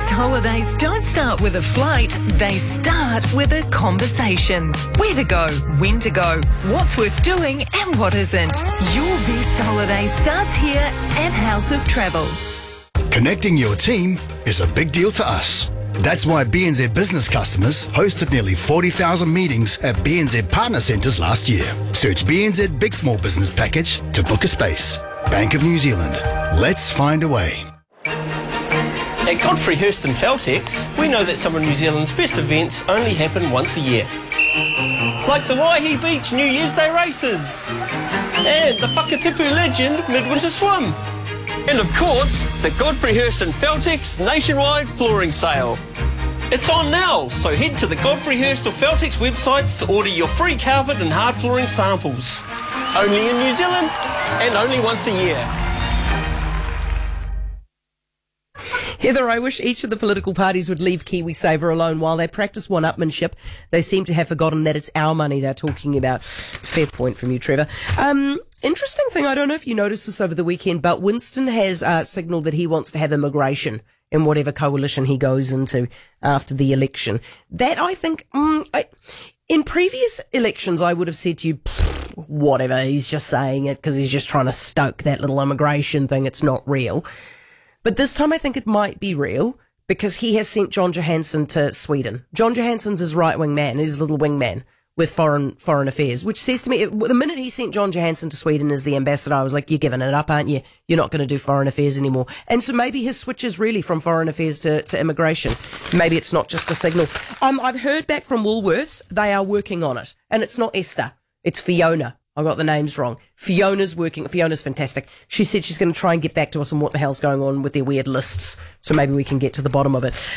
best holidays don't start with a flight, they start with a conversation. Where to go, when to go, what's worth doing and what isn't. Your best holiday starts here at House of Travel. Connecting your team is a big deal to us. That's why BNZ business customers hosted nearly 40,000 meetings at BNZ Partner Centres last year. Search BNZ Big Small Business Package to book a space. Bank of New Zealand. Let's find a way. At Godfrey Hirst and Feltex, we know that some of New Zealand's best events only happen once a year. Like the Waihi Beach New Year's Day races, and the Whakatipu Legend Midwinter Swim. And of course, the Godfrey Hirst and Feltex nationwide flooring sale. It's on now, so head to the Godfrey Hirst or Feltex websites to order your free carpet and hard flooring samples. Only in New Zealand, and only once a year. Heather, I wish each of the political parties would leave KiwiSaver alone while they practice one-upmanship. They seem to have forgotten that it's our money they're talking about. Fair point from you, Trevor. Interesting thing, I don't know if you noticed this over the weekend, but Winston has signalled that he wants to have immigration in whatever coalition he goes into after the election. That, I think, in previous elections, I would have said to you, whatever, he's just saying it because he's just trying to stoke that little immigration thing. It's not real. But this time I think it might be real because he has sent John Johansson to Sweden. John Johansson's his right-wing man, his little wingman with foreign affairs, which says to me, the minute he sent John Johansson to Sweden as the ambassador, I was like, you're giving it up, aren't you? You're not going to do foreign affairs anymore. And so maybe his switch is really from foreign affairs to immigration. Maybe it's not just a signal. I've heard back from Woolworths, they are working on it. And it's not Esther, it's Fiona. I got the names wrong. Fiona's working. Fiona's fantastic. She said she's going to try and get back to us on what the hell's going on with their weird lists. So maybe we can get to the bottom of it.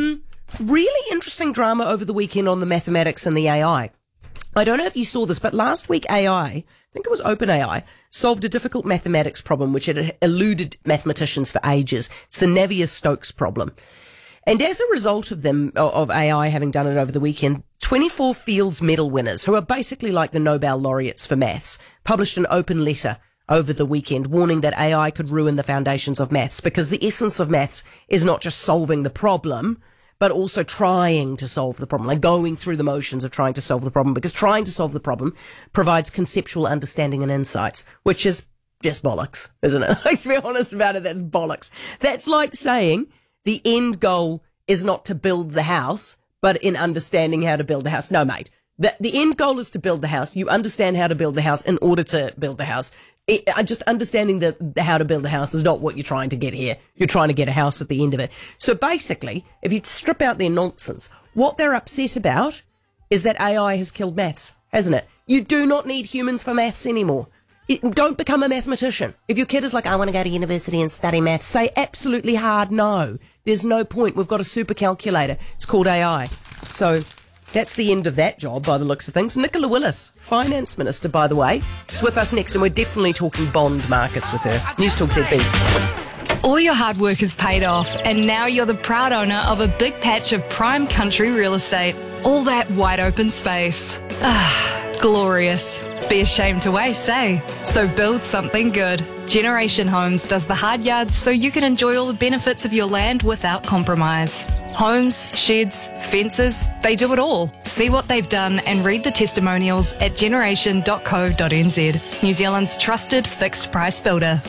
Really interesting drama over the weekend on the mathematics and the AI. I don't know if you saw this, but last week I think it was OpenAI, solved a difficult mathematics problem which had eluded mathematicians for ages. It's the Navier-Stokes problem. And as a result of AI having done it over the weekend, 24 Fields Medal winners, who are basically like the Nobel laureates for maths, published an open letter over the weekend warning that AI could ruin the foundations of maths because the essence of maths is not just solving the problem, but also trying to solve the problem, like going through the motions of trying to solve the problem, because trying to solve the problem provides conceptual understanding and insights, which is just bollocks, isn't it? Let's be honest about it, that's bollocks. That's like saying the end goal is not to build the house, but in understanding how to build the house. No, mate. The end goal is to build the house. You understand how to build the house in order to build the house. Just understanding how to build the house is not what you're trying to get here. You're trying to get a house at the end of it. So basically, if you strip out their nonsense, what they're upset about is that AI has killed maths, hasn't it? You do not need humans for maths anymore. Don't become a mathematician. If your kid is like, I want to go to university and study maths, say absolutely hard no. There's no point. We've got a super calculator. It's called AI. So that's the end of that job by the looks of things. Nicola Willis, Finance Minister, by the way, is with us next, and we're definitely talking bond markets with her. News Talk ZB. All your hard work has paid off, and now you're the proud owner of a big patch of prime country real estate. All that wide open space. Ah, glorious. Be ashamed to waste, eh? So build something good. Generation Homes does the hard yards so you can enjoy all the benefits of your land without compromise. Homes, sheds, fences, they do it all. See what they've done and read the testimonials at generation.co.nz. New Zealand's trusted fixed price builder.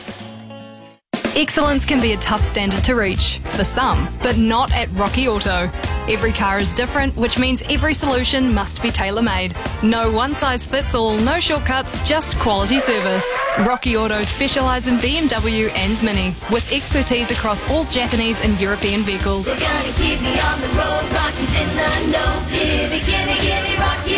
Excellence can be a tough standard to reach, for some, but not at Rocky Auto. Every car is different, which means every solution must be tailor-made. No one-size-fits-all, no shortcuts, just quality service. Rocky Auto specialise in BMW and Mini, with expertise across all Japanese and European vehicles. We're gonna keep me on the road, Rocky's in the know. Gimme, Rocky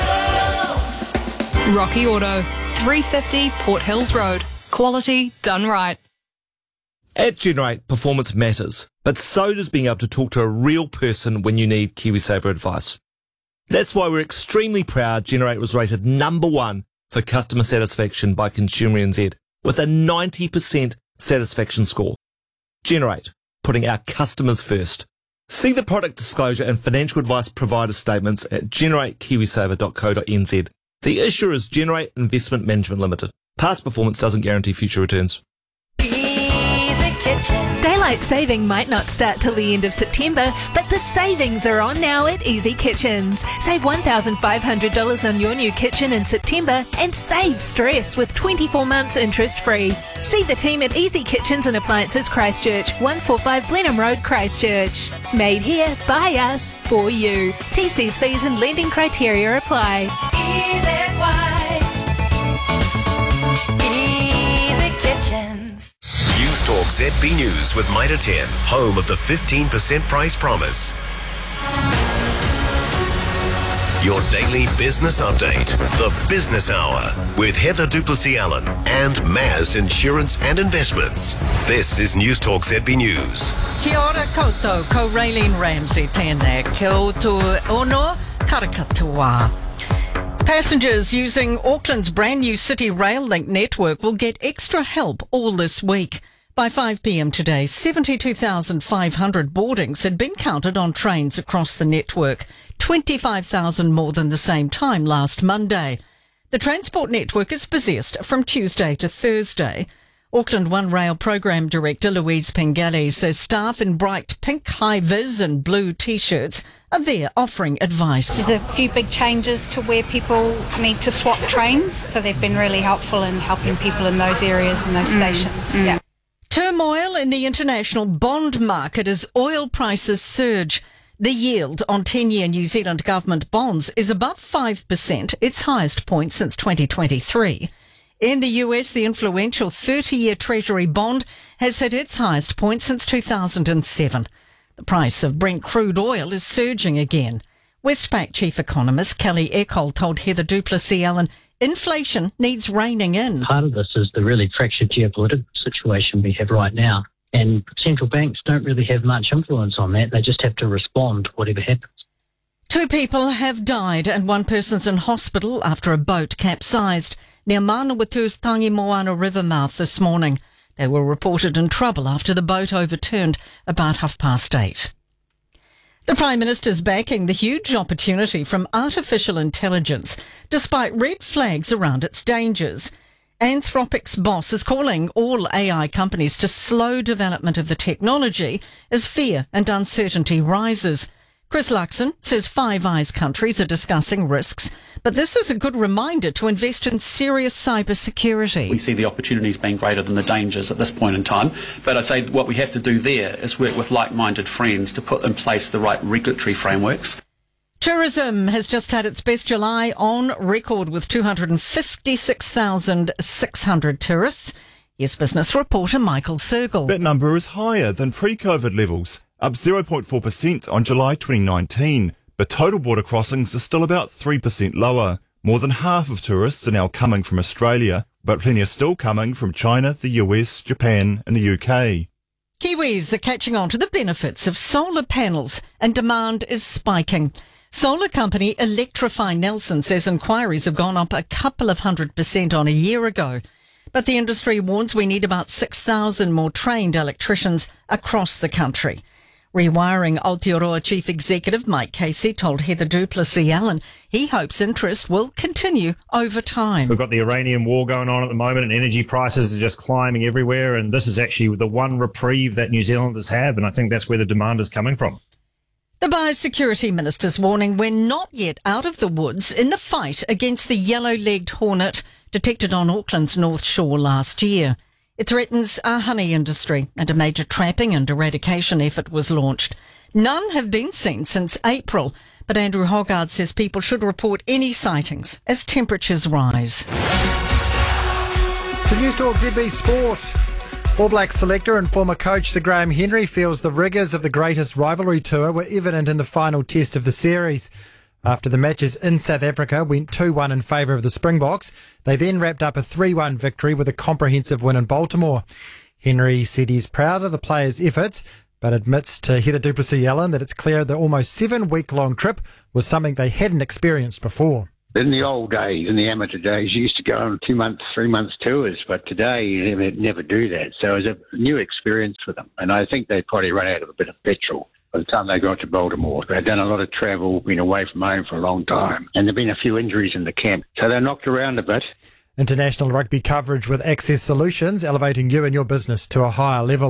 Auto. Rocky Auto, 350 Port Hills Road. Quality done right. At Generate, performance matters, but so does being able to talk to a real person when you need KiwiSaver advice. That's why we're extremely proud Generate was rated #1 for customer satisfaction by Consumer NZ, with a 90% satisfaction score. Generate, putting our customers first. See the product disclosure and financial advice provider statements at generatekiwisaver.co.nz. The issuer is Generate Investment Management Limited. Past performance doesn't guarantee future returns. He's a kid Kitchen. Daylight saving might not start till the end of September, but the savings are on now at Easy Kitchens. Save $1,500 on your new kitchen in September and save stress with 24 months interest free. See the team at Easy Kitchens and Appliances Christchurch, 145 Blenheim Road, Christchurch. Made here, by us, for you. TC's fees and lending criteria apply. Easy Kitchens. News Talk ZB News with Mitre 10, home of the 15% price promise. Your daily business update, the Business Hour, with Heather Duplessis-Allen and Maz Insurance and Investments. This is News Talk ZB News. Kia ora koutou, ko Raylene Ramsey tēnei, kia atu ono, karakatoa. Passengers using Auckland's brand new City Rail Link network will get extra help all this week. By 5 p.m. today, 72,500 boardings had been counted on trains across the network, 25,000 more than the same time last Monday. The transport network is possessed from Tuesday to Thursday. Auckland One Rail Program Director Louise Pengelly says staff in bright pink high-vis and blue T-shirts are there offering advice. There's a few big changes to where people need to swap trains, so they've been really helpful in helping people in those areas and those stations. Yeah. Turmoil in the international bond market as oil prices surge. The yield on 10-year New Zealand government bonds is above 5%, its highest point since 2023. In the US, the influential 30-year Treasury bond has hit its highest point since 2007. The price of Brent crude oil is surging again. Westpac chief economist Kelly Ecole told Heather Duplessis-Allen inflation needs reining in. Part of this is the really fractured geopolitical situation we have right now. And central banks don't really have much influence on that. They just have to respond to whatever happens. 2 people have died and 1 person's in hospital after a boat capsized near Manawatu's Tangi Moana River mouth this morning. They were reported in trouble after the boat overturned about 8:30. The Prime Minister's backing the huge opportunity from artificial intelligence, despite red flags around its dangers. Anthropic's boss is calling all AI companies to slow development of the technology as fear and uncertainty rises. Chris Luxon says Five Eyes countries are discussing risks, but this is a good reminder to invest in serious cybersecurity. We see the opportunities being greater than the dangers at this point in time, but I'd say what we have to do there is work with like-minded friends to put in place the right regulatory frameworks. Tourism has just had its best July on record with 256,600 tourists. Yes, business reporter Michael Sergel. That number is higher than pre-COVID levels, up 0.4% on July 2019, but total border crossings are still about 3% lower. More than half of tourists are now coming from Australia, but plenty are still coming from China, the US, Japan and the UK. Kiwis are catching on to the benefits of solar panels and demand is spiking. Solar company Electrify Nelson says inquiries have gone up a couple of 100% on a year ago. But the industry warns we need about 6,000 more trained electricians across the country. Rewiring Aotearoa Chief Executive Mike Casey told Heather Duplessis-Allen he hopes interest will continue over time. We've got the Iranian war going on at the moment and energy prices are just climbing everywhere, and this is actually the one reprieve that New Zealanders have, and I think that's where the demand is coming from. The Biosecurity Minister's warning we're not yet out of the woods in the fight against the yellow-legged hornet detected on Auckland's North Shore last year. It threatens our honey industry and a major trapping and eradication effort was launched. None have been seen since April, but Andrew Hoggard says people should report any sightings as temperatures rise. To News Talk ZB Sport. All Black selector and former coach Sir Graham Henry feels the rigours of the greatest rivalry tour were evident in the final test of the series. After the matches in South Africa went 2-1 in favour of the Springboks, they then wrapped up a 3-1 victory with a comprehensive win in Baltimore. Henry said he's proud of the players' efforts, but admits to Heather Duplessis-Allen that it's clear the almost 7-week-long trip was something they hadn't experienced before. In the old days, in the amateur days, you used to go on 2 months, 3 months tours, but today you never do that. So it was a new experience for them, and I think they probably run out of a bit of petrol by the time they got to Baltimore. They'd done a lot of travel, been away from home for a long time, and there've been a few injuries in the camp, so they're knocked around a bit. International rugby coverage with Access Solutions, elevating you and your business to a higher level.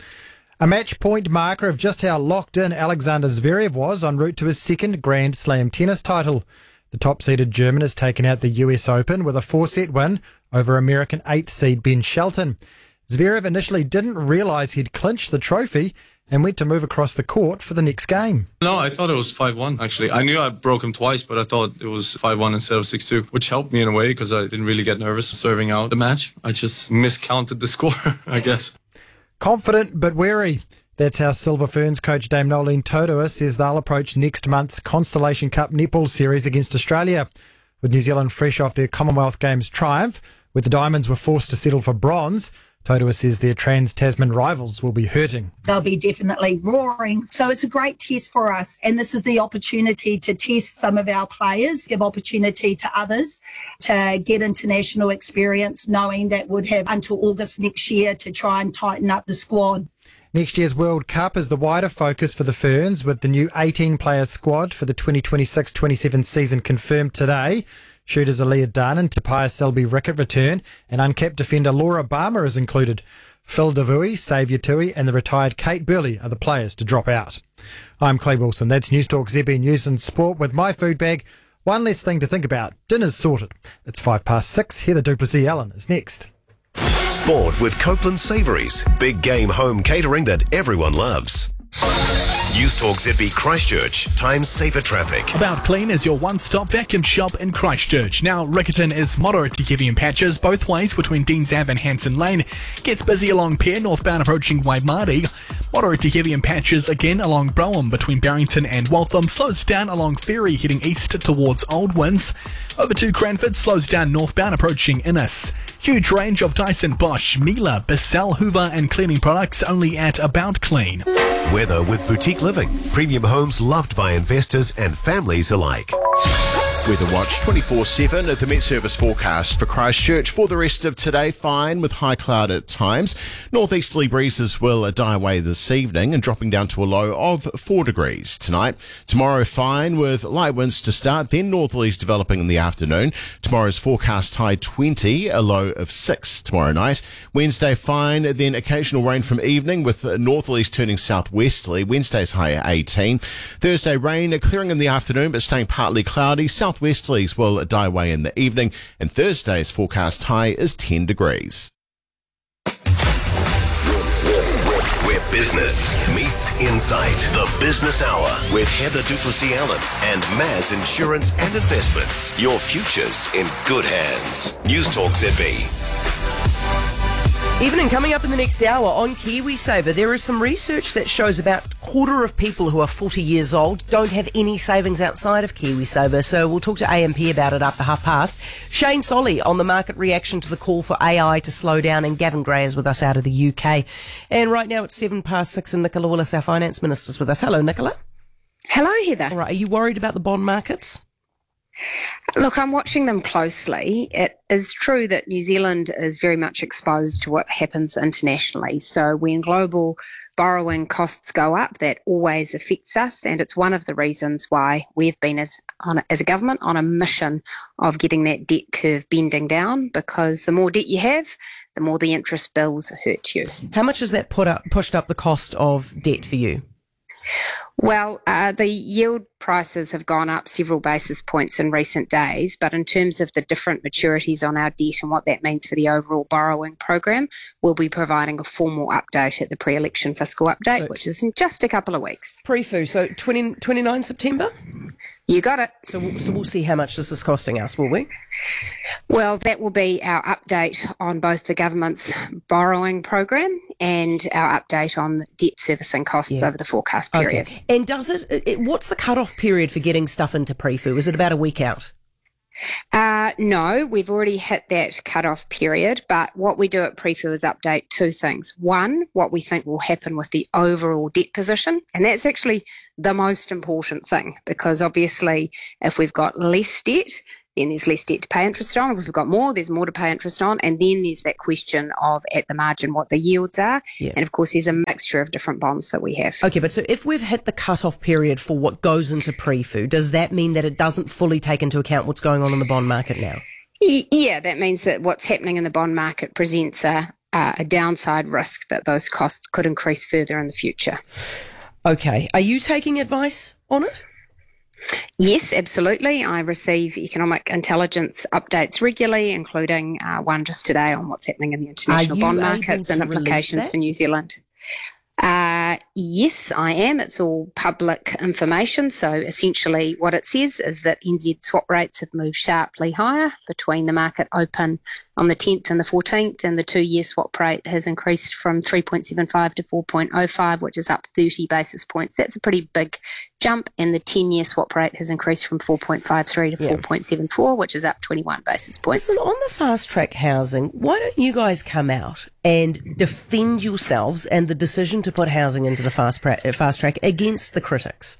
A match point marker of just how locked in Alexander Zverev was en route to his second Grand Slam tennis title. The top-seeded German has taken out the US Open with a 4-set win over American 8th seed Ben Shelton. Zverev initially didn't realise he'd clinched the trophy and went to move across the court for the next game. No, I thought it was 5-1, actually. I knew I broke him twice, but I thought it was 5-1 instead of 6-2, which helped me in a way because I didn't really get nervous serving out the match. I just miscounted the score, I guess. Confident but wary. That's how Silver Ferns coach Dame Nolene Todua says they'll approach next month's Constellation Cup netball series against Australia. With New Zealand fresh off their Commonwealth Games triumph, where the Diamonds were forced to settle for bronze, Todua says their Trans-Tasman rivals will be hurting. They'll be definitely roaring. So it's a great test for us. And this is the opportunity to test some of our players, give opportunity to others to get international experience, knowing that we'd have until August next year to try and tighten up the squad. Next year's World Cup is the wider focus for the Ferns, with the new 18-player squad for the 2026-27 season confirmed today. Shooters Aaliyah Dunn and Tapia Selby-Rickett return, and uncapped defender Laura Barmer is included. Phil Davui, Saviour Tui and the retired Kate Burley are the players to drop out. I'm Clay Wilson. That's News Talk ZB News and Sport with my food bag. One less thing to think about. Dinner's sorted. It's 6:05. Heather Duplessis Allen is next. Sport with Copeland Savouries. Big game home catering that everyone loves. News Talk ZB Christchurch. Time saver traffic. About Clean is your one-stop vacuum shop in Christchurch. Now, Riccarton is moderate to heavy in patches both ways between Deans Ave and Hanson Lane. Gets busy along Pier, northbound approaching Waimari. Moderate to heavy in patches again along Brougham between Barrington and Waltham. Slows down along Ferry heading east towards Old Winds. Over to Cranford, slows down northbound approaching Innis. Huge range of Dyson, Bosch, Miele, Bissell, Hoover and cleaning products only at About Clean. Weather with Boutique Living. Premium homes loved by investors and families alike. Weather Watch 24/7 at the Met Service forecast for Christchurch. For the rest of today, fine with high cloud at times. Northeasterly breezes will die away this evening and dropping down to a low of 4 degrees tonight. Tomorrow, fine with light winds to start, then northerlies developing in the afternoon. Tomorrow's forecast high 20, a low of 6 tomorrow night. Wednesday, fine, then occasional rain from evening with northerlies turning southwesterly. Wednesday's high at 18. Thursday, rain clearing in the afternoon but staying partly cloudy. Southwesterlies will die away in the evening, and Thursday's forecast high is 10 degrees. Where business meets insight. The Business Hour with Heather Duplessis Allen and Maz Insurance and Investments. Your future's in good hands. News Talk ZB. Evening, coming up in the next hour on KiwiSaver, there is some research that shows about a quarter of people who are 40 years old don't have any savings outside of KiwiSaver. So we'll talk to AMP about it after 6:30. Shane Solly on the market reaction to the call for AI to slow down, and Gavin Gray is with us out of the UK. And right now it's 6:07 and Nicola Willis, our finance minister, is with us. Hello, Nicola. Hello, Heather. All right, are you worried about the bond markets? Look, I'm watching them closely. It is true that New Zealand is very much exposed to what happens internationally. So when global borrowing costs go up, that always affects us. And it's one of the reasons why we've been as a government on a mission of getting that debt curve bending down, because the more debt you have, the more the interest bills hurt you. How much has that pushed up the cost of debt for you? Well, the yield prices have gone up several basis points in recent days, but in terms of the different maturities on our debt and what that means for the overall borrowing program, we'll be providing a formal update at the pre-election fiscal update, which is in just a couple of weeks. Pre-FU, so 29 September? You got it. So we'll see how much this is costing us, will we? Well, that will be our update on both the government's borrowing program and our update on debt servicing costs over the forecast period. Okay. And does what's the cut-off period for getting stuff into pre-FU? Is it about a week out? No, we've already hit that cut-off period, but what we do at pre-FU is update two things. One, what we think will happen with the overall debt position, and that's actually the most important thing, because obviously if we've got less debt, then there's less debt to pay interest on. If we've got more, there's more to pay interest on. And then there's that question of, at the margin, what the yields are. Yeah. And, of course, there's a mixture of different bonds that we have. Okay, but so if we've hit the cut-off period for what goes into pre-FU, does that mean that it doesn't fully take into account what's going on in the bond market now? Yeah, that means that what's happening in the bond market presents a a downside risk that those costs could increase further in the future. Okay. Are you taking advice on it? Yes, absolutely. I receive economic intelligence updates regularly, including one just today on what's happening in the international bond markets and implications for New Zealand. Yes, I am. It's all public information. So essentially what it says is that NZ swap rates have moved sharply higher between the market open on the 10th and the 14th, and the 2-year swap rate has increased from 3.75 to 4.05, which is up 30 basis points. That's a pretty big jump. And the 10-year swap rate has increased from 4.53 to 4.74, which is up 21 basis points. Listen, on the fast track housing, why don't you guys come out and defend yourselves and the decision to put housing into the fast track against the critics?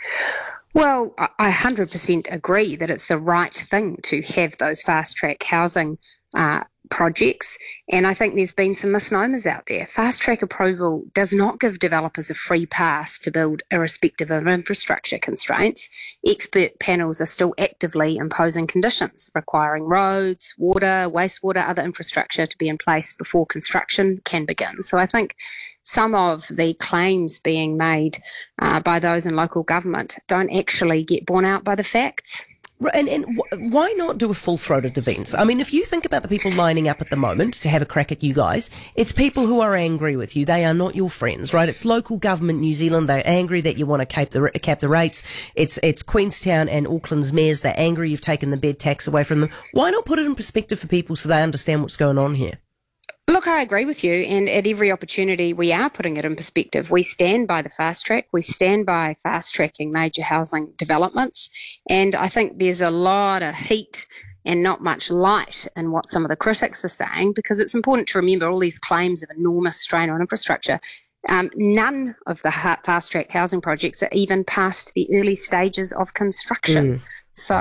Well, I 100% agree that it's the right thing to have those fast track housing projects, and I think there's been some misnomers out there. Fast track approval does not give developers a free pass to build irrespective of infrastructure constraints. Expert panels are still actively imposing conditions requiring roads, water, wastewater, other infrastructure to be in place before construction can begin. So I think some of the claims being made by those in local government don't actually get borne out by the facts. And why not do a full-throated defence? I mean, if you think about the people lining up at the moment to have a crack at you guys, it's people who are angry with you. They are not your friends, right? It's local government New Zealand. They're angry that you want to cap the rates. It's Queenstown and Auckland's mayors. They're angry you've taken the bed tax away from them. Why not put it in perspective for people so they understand what's going on here? Look, I agree with you, and at every opportunity we are putting it in perspective. We stand by the fast track. We stand by fast tracking major housing developments, and I think there's a lot of heat and not much light in what some of the critics are saying, because it's important to remember all these claims of enormous strain on infrastructure. None of the fast track housing projects are even past the early stages of construction. So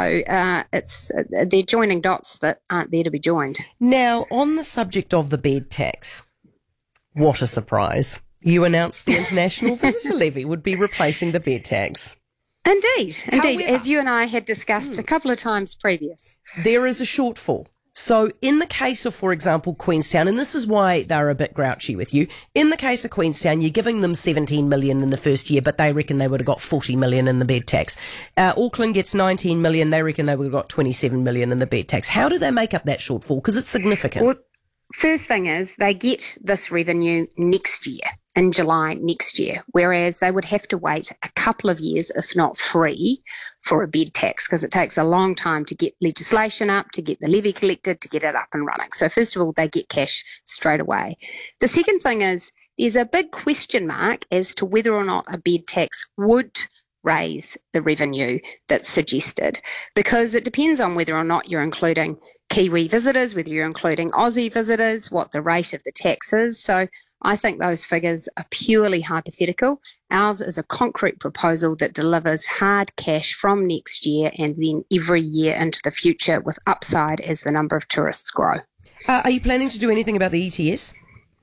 they're joining dots that aren't there to be joined. Now, on the subject of the bed tax, what a surprise. You announced the international visitor levy would be replacing the bed tax. Indeed. However, as you and I had discussed a couple of times previous. There is a shortfall. So in the case of, for example, Queenstown, and this is why they're a bit grouchy with you, in the case of Queenstown, you're giving them 17 million in the first year, but they reckon they would have got 40 million in the bed tax. Auckland gets 19 million, they reckon they would have got 27 million in the bed tax. How do they make up that shortfall? Because it's significant. Well, first thing is they get this revenue next year, in July next year, whereas they would have to wait a couple of years, if not 3, for a bed tax, because it takes a long time to get legislation up, to get the levy collected, to get it up and running. So first of all, they get cash straight away. The second thing is there's a big question mark as to whether or not a bed tax would raise the revenue that's suggested, because it depends on whether or not you're including Kiwi visitors, whether you're including Aussie visitors, what the rate of the tax is. So I think those figures are purely hypothetical. Ours is a concrete proposal that delivers hard cash from next year and then every year into the future, with upside as the number of tourists grow. Are you planning to do anything about the ETS?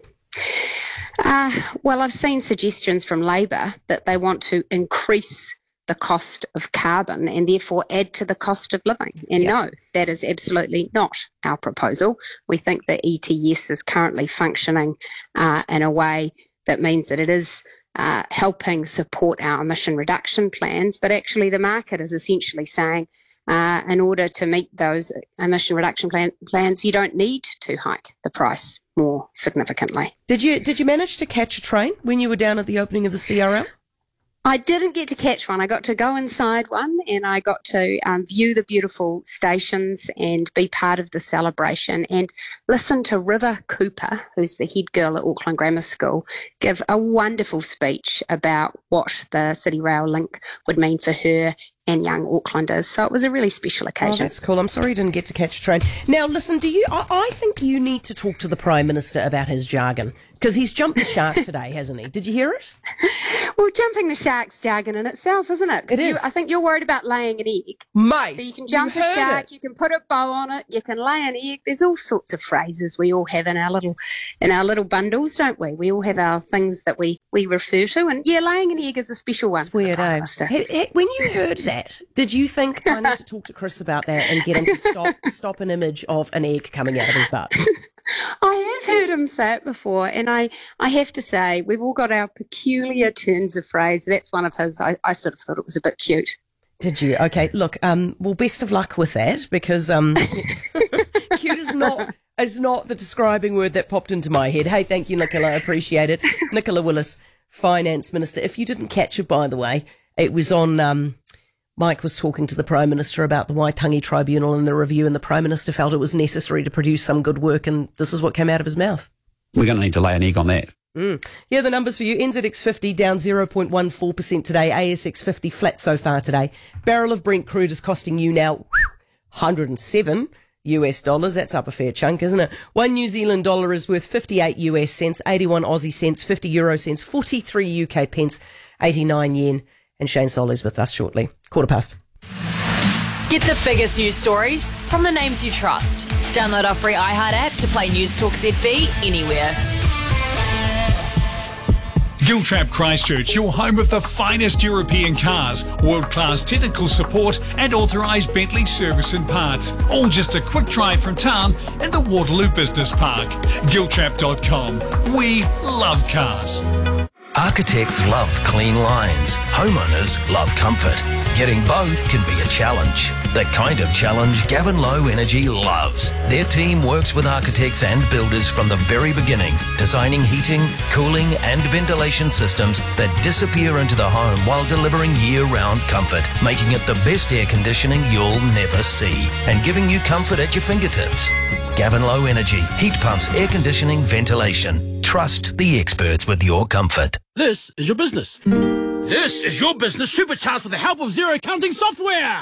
Well, I've seen suggestions from Labor that they want to increase the cost of carbon and therefore add to the cost of living. And no, that is absolutely not our proposal. We think the ETS is currently functioning in a way that means that it is helping support our emission reduction plans, but actually the market is essentially saying in order to meet those emission reduction plans, you don't need to hike the price more significantly. Did you manage to catch a train when you were down at the opening of the CRL? I didn't get to catch one. I got to go inside one and I got to view the beautiful stations and be part of the celebration and listen to River Cooper, who's the head girl at Auckland Grammar School, give a wonderful speech about what the City Rail link would mean for her and young Aucklanders. So it was a really special occasion. Oh, that's cool. I'm sorry you didn't get to catch a train. Now, listen, I think you need to talk to the Prime Minister about his jargon, because he's jumped the shark today, hasn't he? Did you hear it? Well, jumping the shark's jargon in itself, isn't it? It is. I think you're worried about laying an egg. Mate, so you can jump a shark, you can put a bow on it, you can lay an egg. There's all sorts of phrases we all have in our little bundles, don't we? We all have our things that we refer to, and laying an egg is a special one. It's weird, eh? When you heard that, did you think I need to talk to Chris about that and get him to stop an image of an egg coming out of his butt? I have heard him say it before, and I have to say, we've all got our peculiar turns of phrase. That's one of his. I sort of thought it was a bit cute. Did you? Okay, look, well, best of luck with that, because cute is not the describing word that popped into my head. Hey, thank you, Nicola, I appreciate it. Nicola Willis, Finance Minister. If you didn't catch it, by the way, it was on... Mike was talking to the Prime Minister about the Waitangi Tribunal and the review, and the Prime Minister felt it was necessary to produce some good work, and this is what came out of his mouth. We're going to need to lay an egg on that. Here are the numbers for you. NZX 50 down 0.14% today. ASX 50 flat so far today. Barrel of Brent crude is costing you now $107 US. That's up a fair chunk, isn't it? $1 New Zealand dollar is worth 58 US cents, 81 Aussie cents, 50 euro cents, 43 UK pence, 89 yen. And Shane Solly's with us shortly. 1:15. Get the biggest news stories from the names you trust. Download our free iHeart app to play News Talk ZB anywhere. Giltrap Christchurch, your home of the finest European cars, world-class technical support and authorised Bentley service and parts. All just a quick drive from town in the Waterloo Business Park. Giltrap.com. We love cars. Architects love clean lines. Homeowners love comfort. Getting both can be a challenge. The kind of challenge Gavin Low Energy loves. Their team works with architects and builders from the very beginning, designing heating, cooling and ventilation systems that disappear into the home while delivering year-round comfort, making it the best air conditioning you'll never see, and giving you comfort at your fingertips. Gavin Low Energy, heat pumps, air conditioning, ventilation. Trust the experts with your comfort. This is your business. This is your business supercharged with the help of Xero accounting software.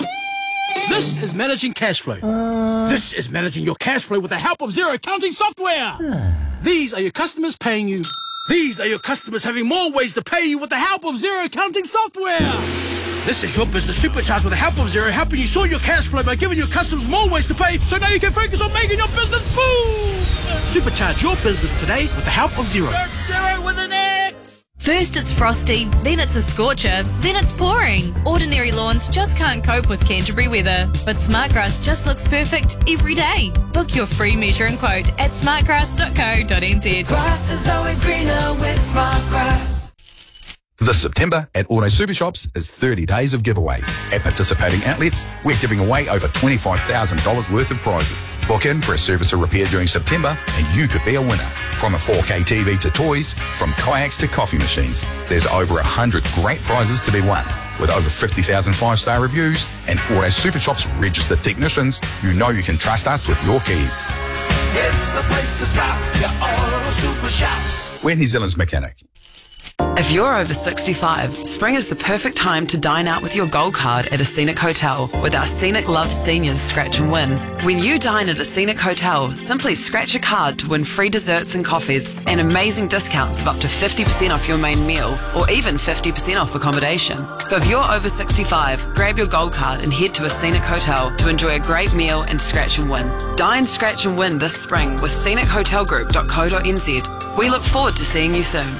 This is managing cash flow. This is managing your cash flow with the help of Xero accounting software. These are your customers paying you. These are your customers having more ways to pay you with the help of Xero accounting software. This is your business supercharged with the help of Xero, helping you sort your cash flow by giving your customers more ways to pay, so now you can focus on making your business boom! Supercharge your business today with the help of Xero. Search Xero with an X! First it's frosty, then it's a scorcher, then it's pouring. Ordinary lawns just can't cope with Canterbury weather, but Smartgrass just looks perfect every day. Book your free measure and quote at smartgrass.co.nz. Grass is always greener with Smartgrass. This September at Auto Super Shops is 30 days of giveaways. At participating outlets, we're giving away over $25,000 worth of prizes. Book in for a service or repair during September and you could be a winner. From a 4K TV to toys, from kayaks to coffee machines, there's over 100 great prizes to be won. With over 50,000 five-star reviews and Auto Super Shops registered technicians, you know you can trust us with your keys. It's the place to stop, your Auto Super Shops. We're New Zealand's mechanic. If you're over 65, spring is the perfect time to dine out with your gold card at a Scenic Hotel with our Scenic Love Seniors Scratch and Win. When you dine at a Scenic Hotel, simply scratch a card to win free desserts and coffees and amazing discounts of up to 50% off your main meal or even 50% off accommodation. So if you're over 65, grab your gold card and head to a Scenic Hotel to enjoy a great meal and scratch and win. Dine, scratch and win this spring with scenichotelgroup.co.nz. We look forward to seeing you soon.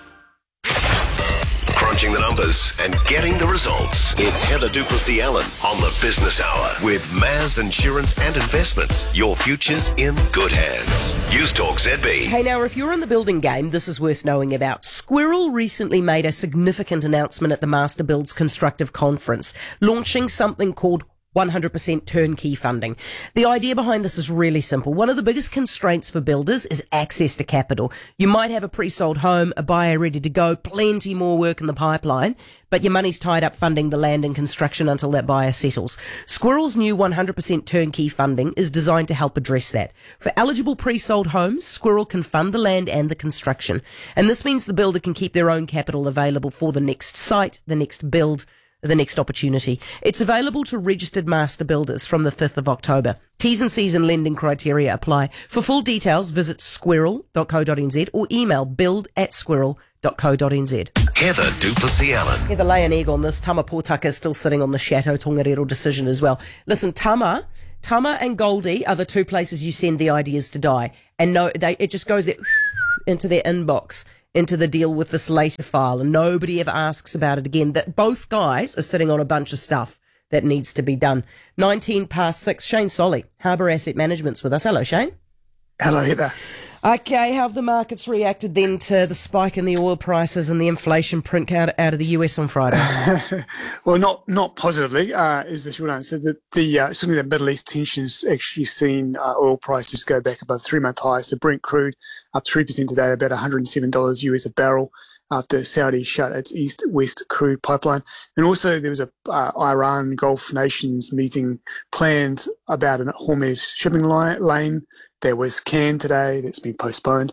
Crunching the numbers and getting the results. It's Heather Duplessis-Allen on the Business Hour with Maz Insurance and Investments. Your future's in good hands. News Talk ZB. Hey, now, if you're in the building game, this is worth knowing about. Squirrel recently made a significant announcement at the Master Builds Constructive Conference, launching something called 100% turnkey funding. The idea behind this is really simple. One of the biggest constraints for builders is access to capital. You might have a pre-sold home, a buyer ready to go, plenty more work in the pipeline, but your money's tied up funding the land and construction until that buyer settles. Squirrel's new 100% turnkey funding is designed to help address that. For eligible pre-sold homes, Squirrel can fund the land and the construction. And this means the builder can keep their own capital available for the next site, the next build, the next opportunity. It's available to registered master builders from the 5th of October. T's and C's and lending criteria apply. For full details, visit squirrel.co.nz or email build@squirrel.co.nz. Heather Duplessis-Allen. Heather, lay an egg on this. Tama Potaka is still sitting on the Chateau Tongariro decision as well. Listen, Tama and Goldie are the two places you send the ideas to die. And no, it just goes there into their inbox, into the deal with this later file, and nobody ever asks about it again. That both guys are sitting on a bunch of stuff that needs to be done. 6:19. Shane Solly, Harbour Asset Management's with us. Hello, Shane. Hello, Heather. Okay, how have the markets reacted then to the spike in the oil prices and the inflation print out of the US on Friday? Well, not positively, is the short answer. Certainly the Middle East tensions actually seen oil prices go back above 3-month highs. So Brent crude up 3% today, about $107 US a barrel, after Saudi shut its east-west crude pipeline. And also there was a Iran Gulf nations meeting planned about a Hormuz shipping lane that was canned today, that's been postponed.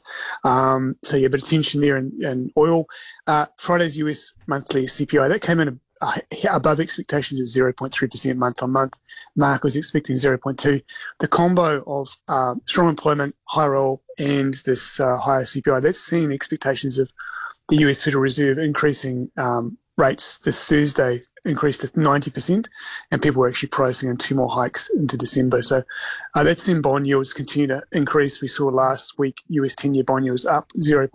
So yeah, but tension there in oil. Friday's US monthly CPI, that came in above expectations at 0.3% month on month. Mark was expecting 0.2. The combo of strong employment, higher oil, and this higher CPI, that's seen expectations of the US Federal Reserve increasing rates this Thursday increased to 90%, and people were actually pricing in 2 more hikes into December. So that's seen bond yields continue to increase. We saw last week US 10-year bond yields up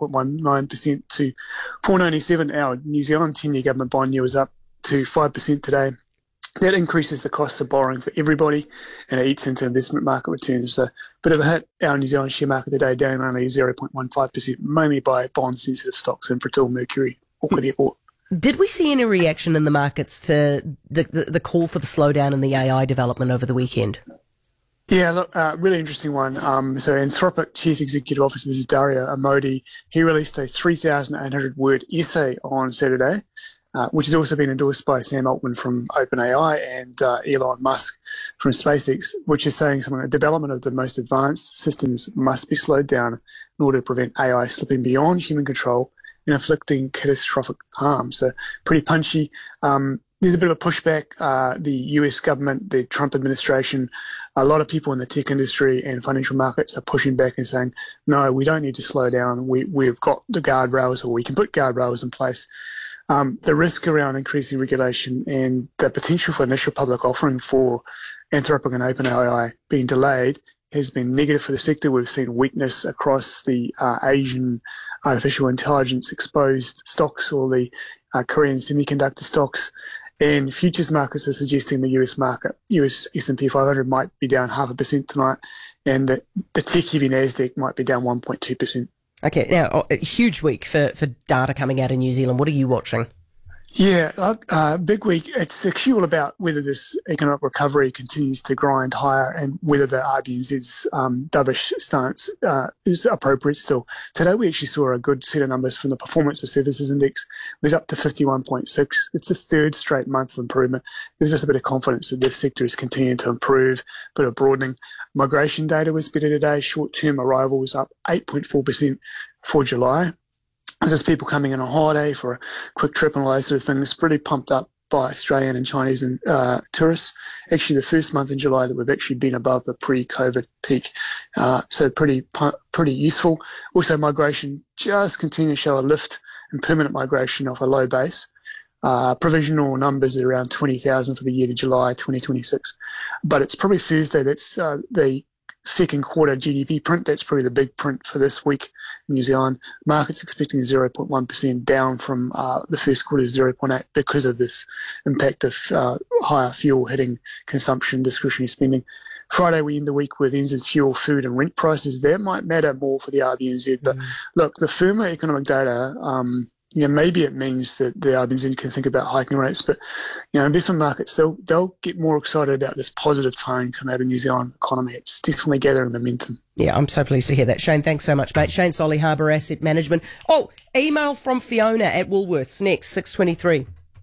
0.19% to 4.97. Our New Zealand 10-year government bond yield was up to 5% today. That increases the cost of borrowing for everybody, and it eats into investment market returns. So a bit of a hit. Our New Zealand share market today down only 0.15%, mainly by bond-sensitive stocks in Brazil, Mercury, Auckland Airport. Did we see any reaction in the markets to the call for the slowdown in the AI development over the weekend? Yeah, look, really interesting one. So Anthropic Chief Executive Officer, this is Dario Amodei, he released a 3,800-word essay on Saturday, which has also been endorsed by Sam Altman from OpenAI and Elon Musk from SpaceX, which is saying something like the development of the most advanced systems must be slowed down in order to prevent AI slipping beyond human control and inflicting catastrophic harm. So pretty punchy. There's a bit of a pushback. The US government, the Trump administration, a lot of people in the tech industry and financial markets are pushing back and saying, no, we don't need to slow down. We've got the guardrails, or we can put guardrails in place. The risk around increasing regulation and the potential for initial public offering for Anthropic and OpenAI being delayed has been negative for the sector. We've seen weakness across the Asian artificial intelligence exposed stocks, or the Korean semiconductor stocks, and futures markets are suggesting the US market, US S&P 500 might be down 0.5% tonight, and the tech-heavy NASDAQ might be down 1.2%. Okay, now, a huge week for data coming out of New Zealand. What are you watching? Yeah, big week. It's actually all about whether this economic recovery continues to grind higher and whether the RBNZ's dovish stance is appropriate still. Today we actually saw a good set of numbers from the Performance of Services Index. It was up to 51.6. It's the third straight month of improvement. There's just a bit of confidence that this sector is continuing to improve, a bit of broadening. Migration data was better today. Short-term arrivals up 8.4% for July. There's people coming in on holiday for a quick trip and all those sort of things. Pretty pumped up by Australian and Chinese and tourists. Actually, the first month in July that we've actually been above the pre-COVID peak. So pretty useful. Also, migration just continue to show a lift in permanent migration off a low base. Provisional numbers are around 20,000 for the year to July 2026. But it's probably Thursday. That's the second quarter GDP print. That's probably the big print for this week in New Zealand. Market's expecting 0.1% down from the first quarter's 0.8 because of this impact of higher fuel hitting consumption, discretionary spending. Friday we end the week with NZ fuel, food and rent prices. That might matter more for the RBNZ. But look, the firmer economic data, maybe it means that the RBNZ can think about hiking rates, but investment markets, they'll get more excited about this positive tone come out of New Zealand economy. It's definitely gathering momentum. Yeah, I'm so pleased to hear that. Shane, thanks so much, mate. Shane Solly, Harbour Asset Management. Oh, email from Fiona at Woolworths next, 6:23.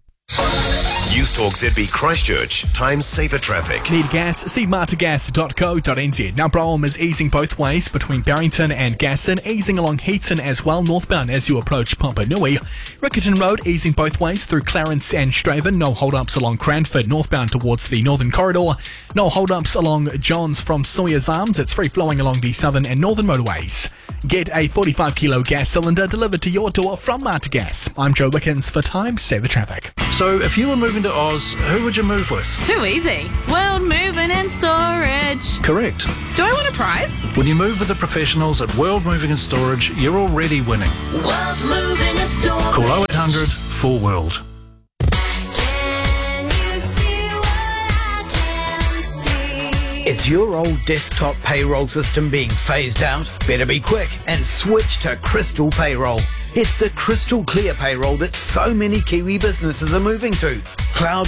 News Talk ZB Christchurch, Times Saver Traffic. Need gas? See martagas.co.nz. Now, Brougham is easing both ways between Barrington and Gaston, easing along Heaton as well, northbound as you approach Pompanui. Riccarton Road easing both ways through Clarence and Straven. No hold-ups along Cranford, northbound towards the Northern Corridor. No hold-ups along Johns from Sawyer's Arms. It's free-flowing along the Southern and Northern motorways. Get a 45-kilo gas cylinder delivered to your door from Martagas. I'm Joe Wickens for Times Saver Traffic. So if you were moving to Oz, who would you move with? Too easy. World Moving and Storage. Correct. Do I want a prize? When you move with the professionals at World Moving and Storage, you're already winning. World Moving and Storage. Call 0800 4WORLD. Can you see what I can see? Is your old desktop payroll system being phased out? Better be quick and switch to Crystal Payroll. It's the crystal clear payroll that so many Kiwi businesses are moving to. Cloud